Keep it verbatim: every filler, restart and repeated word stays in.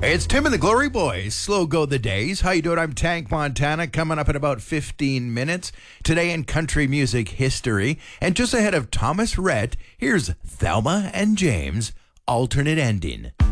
It's Tim and the Glory Boys. Slow go the days. How you doing? I'm Tank Montana. Coming up in about fifteen minutes. Today in country music history. And just ahead of Thomas Rhett, here's Thelma and James, Alternate Ending.